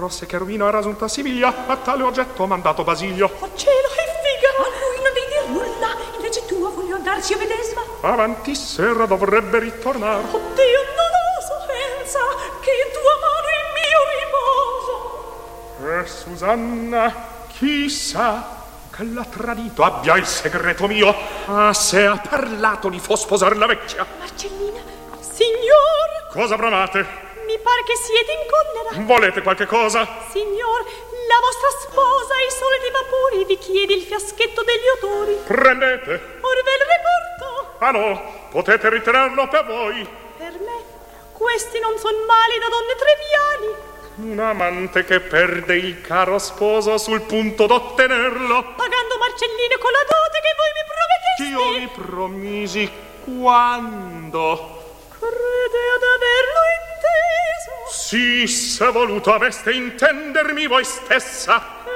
rosse che rovina ha rasunta Siviglia, a tale oggetto ho mandato Basilio. Oh cielo, che figa! A lui non devi dir nulla, invece tu voglio andarci a medesima. Avanti sera dovrebbe ritornare. Oddio, non oso, pensa, che in tua mano il mio riposo. Susanna, chissà che l'ha tradito, abbia il segreto mio. Ah, se ha parlato di fo sposare la vecchia. Marcellina, signor! Cosa bramate? Mi pare che siete in collera. Volete qualche cosa? Signor, la vostra sposa, i soliti vapori, vi chiede il fiaschetto degli odori. Prendete. Or ve lo riporto. Ah no, potete ritenerlo per voi. Per me, questi non son mali da donne triviali. Un amante che perde il caro sposo sul punto d'ottenerlo. Pagando Marcelline con la dote che voi mi prometteste. Io mi promisi quando? Crede ad averlo inteso. Sì, se voluto aveste intendermi voi stessa.